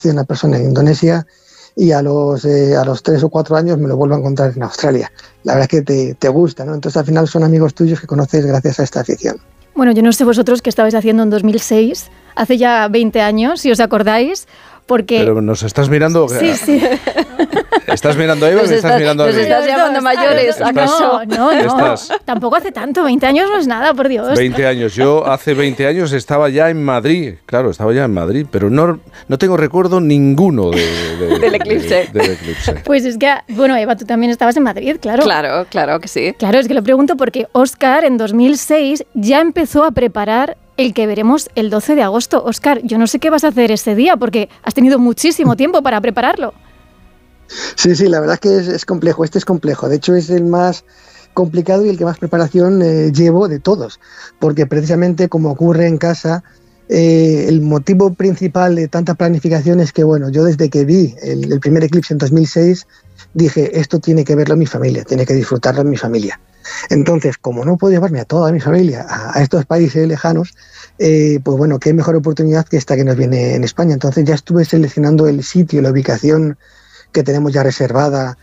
una persona en Indonesia y a los 3 o 4 años me lo vuelvo a encontrar en Australia. La verdad es que te gusta, ¿no? Entonces al final son amigos tuyos que conoces gracias a esta afición. Bueno, yo no sé vosotros qué estabais haciendo en 2006, hace ya 20 años, si os acordáis, porque... Pero nos estás mirando... Sí. ¿Estás mirando a Eva o me estás mirando a mí? Nos estás llamando mayores, ¿acaso? No, tampoco hace tanto, 20 años no es nada, por Dios. 20 años, yo hace 20 años estaba ya en Madrid, pero no tengo recuerdo ninguno del eclipse. Del eclipse. Pues es que, bueno, Eva, tú también estabas en Madrid, claro. Claro que sí. Claro, es que lo pregunto porque Óscar en 2006 ya empezó a preparar el que veremos el 12 de agosto. Óscar, yo no sé qué vas a hacer ese día porque has tenido muchísimo tiempo para prepararlo. Sí, la verdad es que es complejo, este es complejo, de hecho es el más complicado y el que más preparación llevo de todos, porque precisamente como ocurre en casa, el motivo principal de tanta planificación es que, bueno, yo desde que vi el primer eclipse en 2006, dije, esto tiene que verlo mi familia, tiene que disfrutarlo en mi familia. Entonces, como no puedo llevarme a toda mi familia a estos países lejanos, pues bueno, qué mejor oportunidad que esta que nos viene en España. Entonces ya estuve seleccionando el sitio, la ubicación que tenemos ya reservada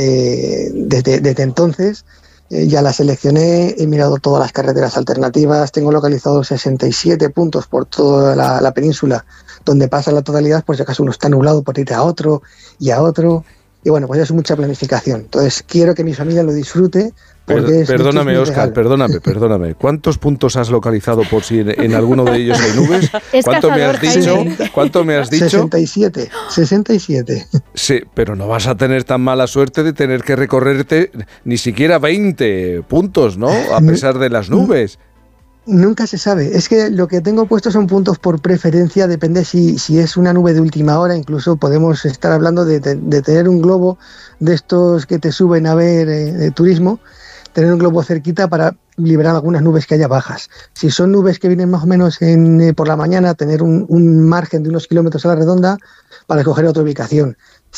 desde entonces. Ya la seleccioné, he mirado todas las carreteras alternativas, tengo localizados 67 puntos por toda la península donde pasa la totalidad, por si acaso uno está nublado por ir a otro y a otro. Y bueno, pues es mucha planificación. Entonces quiero que mi familia lo disfrute. Perdóname, Óscar, perdóname. ¿Cuántos puntos has localizado por si en alguno de ellos hay nubes? ¿Cuánto me has dicho? 67. Sí, pero no vas a tener tan mala suerte de tener que recorrerte ni siquiera 20 puntos, ¿no? A pesar de las nubes. Nunca se sabe. Es que lo que tengo puesto son puntos por preferencia, depende si es una nube de última hora. Incluso podemos estar hablando de tener un globo de estos que te suben a ver de turismo, tener un globo cerquita para liberar algunas nubes que haya bajas. Si son nubes que vienen más o menos por la mañana, tener un margen de unos kilómetros a la redonda para escoger otra ubicación.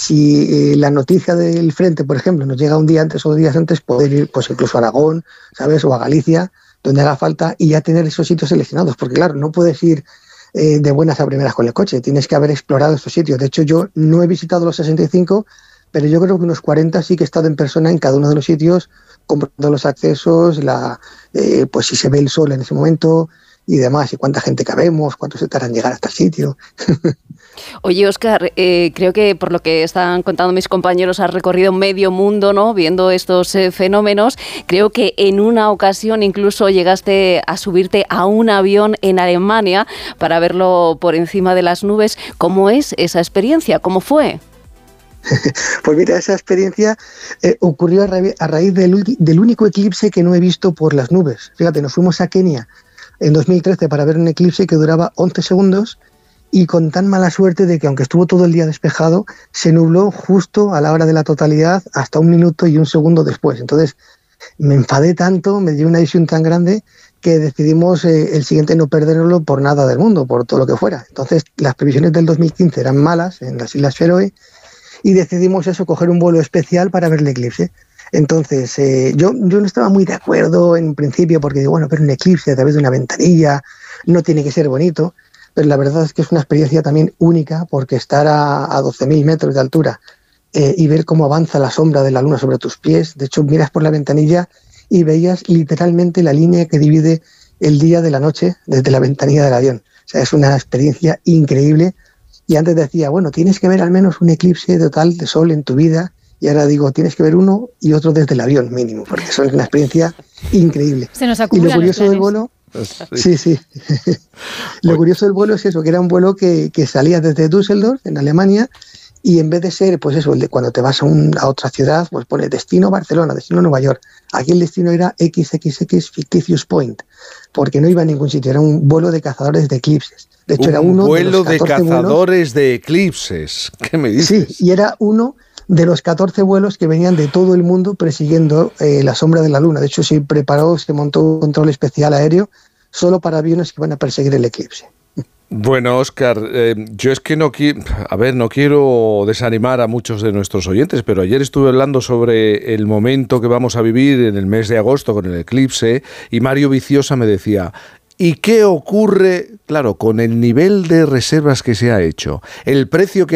Si la noticia del frente, por ejemplo, nos llega un día antes o 2 días antes, poder ir pues incluso a Aragón, ¿sabes? O a Galicia, donde haga falta, y ya tener esos sitios seleccionados, porque claro, no puedes ir de buenas a primeras con el coche, tienes que haber explorado estos sitios. De hecho, yo no he visitado los 65, pero yo creo que unos 40 sí que he estado en persona en cada uno de los sitios, comprando los accesos, pues si se ve el sol en ese momento y demás, y cuánta gente cabemos, cuánto se tarda en llegar hasta el sitio. Oye, Óscar, creo que por lo que están contando mis compañeros has recorrido medio mundo, ¿no?, viendo estos fenómenos. Creo que en una ocasión incluso llegaste a subirte a un avión en Alemania para verlo por encima de las nubes. ¿Cómo es esa experiencia? ¿Cómo fue? Pues mira, esa experiencia ocurrió a raíz del único eclipse que no he visto por las nubes. Fíjate, nos fuimos a Kenia en 2013 para ver un eclipse que duraba 11 segundos y con tan mala suerte de que aunque estuvo todo el día despejado, se nubló justo a la hora de la totalidad hasta 1 minuto y 1 segundo después. Entonces me enfadé tanto, me dio una visión tan grande que decidimos el siguiente no perderlo por nada del mundo, por todo lo que fuera. Entonces las previsiones del 2015 eran malas en las Islas Feroe y decidimos coger un vuelo especial para ver el eclipse. Entonces yo no estaba muy de acuerdo en principio porque digo, bueno, ver un eclipse a través de una ventanilla no tiene que ser bonito, pero la verdad es que es una experiencia también única porque estar a 12.000 metros de altura y ver cómo avanza la sombra de la luna sobre tus pies. De hecho, miras por la ventanilla y veías literalmente la línea que divide el día de la noche desde la ventanilla del avión. O sea, es una experiencia increíble. Y antes decía, bueno, tienes que ver al menos un eclipse total de sol en tu vida. Y ahora digo, tienes que ver uno y otro desde el avión mínimo, porque eso es una experiencia increíble. Se nos acumulan. Y lo curioso del vuelo... Sí. Lo curioso del vuelo es eso, que era un vuelo que salía desde Düsseldorf, en Alemania, y en vez de ser, pues eso, cuando te vas a otra ciudad, pues pone destino Barcelona, destino Nueva York. Aquí el destino era XXX Fictitious Point, porque no iba a ningún sitio, era un vuelo de cazadores de eclipses. De hecho, era uno vuelo de cazadores de eclipses. ¿Qué me dices? Sí, y era uno de los 14 vuelos que venían de todo el mundo persiguiendo la sombra de la luna. De hecho, se montó un control especial aéreo solo para aviones que van a perseguir el eclipse. Bueno, Óscar, yo es que no quiero desanimar a muchos de nuestros oyentes, pero ayer estuve hablando sobre el momento que vamos a vivir en el mes de agosto con el eclipse y Mario Viciosa me decía, ¿y qué ocurre, claro, con el nivel de reservas que se ha hecho? El precio que